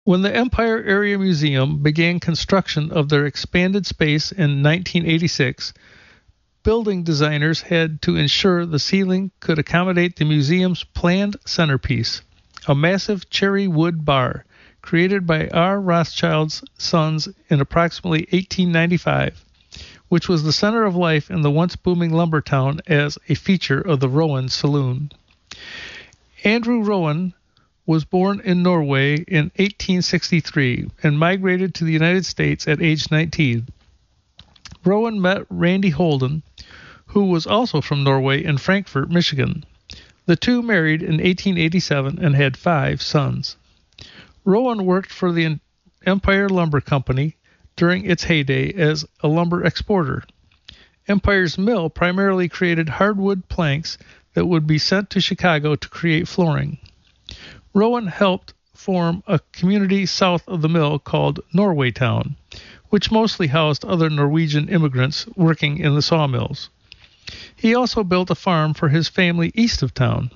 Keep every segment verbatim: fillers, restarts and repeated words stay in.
When the Empire Area Museum began construction of their expanded space in nineteen eighty-six, building designers had to ensure the ceiling could accommodate the museum's planned centerpiece, a massive cherry wood bar created by R. Rothschild's sons in approximately eighteen ninety-five, which was the center of life in the once booming lumber town as a feature of the Rowan Saloon. Andrew Rowan was born in Norway in eighteen sixty-three and migrated to the United States at age nineteen. Rowan met Randy Holden, who was also from Norway, in Frankfort, Michigan. The two married in eighteen eighty-seven and had five sons. Rowan worked for the Empire Lumber Company during its heyday as a lumber exporter. Empire's mill primarily created hardwood planks that would be sent to Chicago to create flooring. Rowan helped form a community south of the mill called Norwaytown, which mostly housed other Norwegian immigrants working in the sawmills. He also built a farm for his family east of town.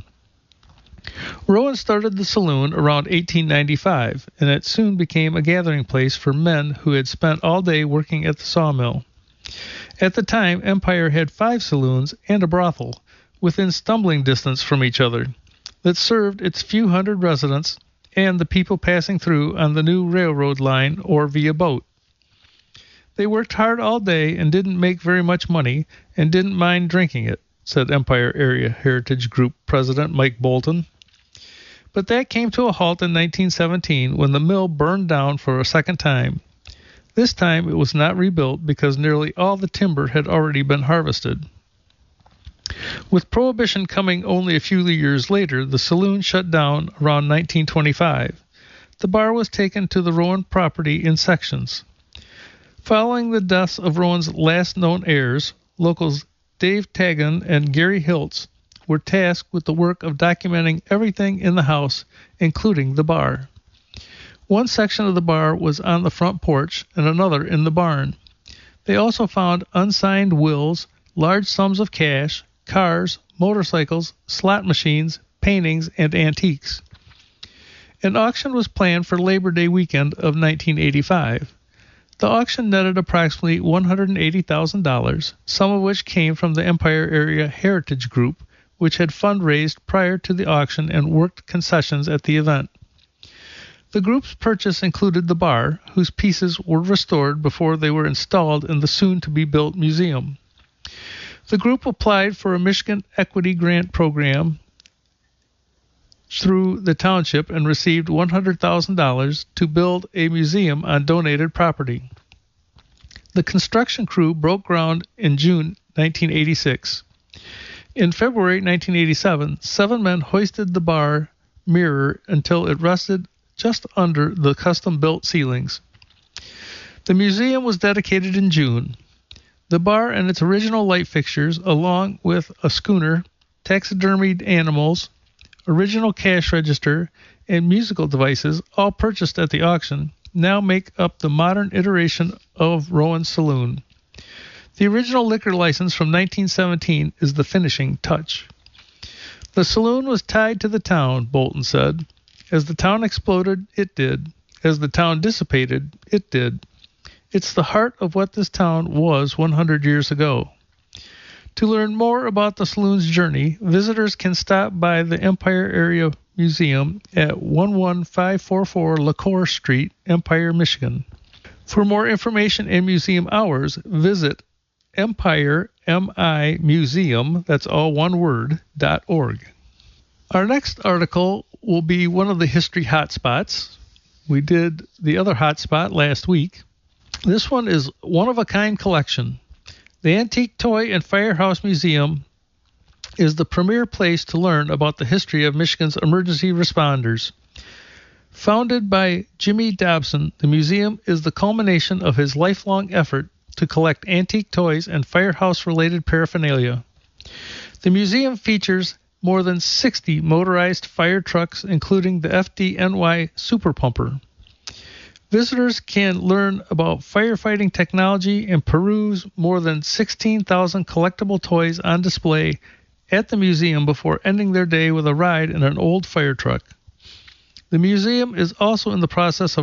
Rowan started the saloon around eighteen ninety-five, and it soon became a gathering place for men who had spent all day working at the sawmill. At the time, Empire had five saloons and a brothel, within stumbling distance from each other, that served its few hundred residents and the people passing through on the new railroad line or via boat. They worked hard all day and didn't make very much money and didn't mind drinking it, said Empire Area Heritage Group President Mike Bolton. But that came to a halt in nineteen seventeen when the mill burned down for a second time. This time it was not rebuilt because nearly all the timber had already been harvested. With Prohibition coming only a few years later, the saloon shut down around nineteen twenty-five. The bar was taken to the Rowan property in sections. Following the deaths of Rowan's last known heirs, locals Dave Taggin and Gary Hiltz were tasked with the work of documenting everything in the house, including the bar. One section of the bar was on the front porch and another in the barn. They also found unsigned wills, large sums of cash, cars, motorcycles, slot machines, paintings, and antiques. An auction was planned for Labor Day weekend of nineteen eighty-five. The auction netted approximately one hundred eighty thousand dollars, some of which came from the Empire Area Heritage Group, which had fundraised prior to the auction and worked concessions at the event. The group's purchase included the bar, whose pieces were restored before they were installed in the soon-to-be-built museum. The group applied for a Michigan Equity Grant Program through the township and received one hundred thousand dollars to build a museum on donated property. The construction crew broke ground in June nineteen eighty-six. In February nineteen eighty-seven, seven men hoisted the bar mirror until it rested just under the custom-built ceilings. The museum was dedicated in June. The bar and its original light fixtures, along with a schooner, taxidermied animals, original cash register, and musical devices, all purchased at the auction, now make up the modern iteration of Rowan's Saloon. The original liquor license from nineteen seventeen is the finishing touch. The saloon was tied to the town, Bolton said. As the town exploded, it did. As the town dissipated, it did. It's the heart of what this town was one hundred years ago. To learn more about the saloon's journey, visitors can stop by the Empire Area Museum at one one five four four LaCour Street, Empire, Michigan. For more information and museum hours, visit Empire, M I Museum, that's all one word, dot org. Our next article will be one of the history hotspots. We did the other hotspot last week. This one is one-of-a-kind collection. The Antique Toy and Firehouse Museum is the premier place to learn about the history of Michigan's emergency responders. Founded by Jimmy Dobson, the museum is the culmination of his lifelong effort to collect antique toys and firehouse-related paraphernalia. The museum features more than sixty motorized fire trucks, including the F D N Y Super Pumper. Visitors can learn about firefighting technology and peruse more than sixteen thousand collectible toys on display at the museum before ending their day with a ride in an old fire truck. The museum is also in the process of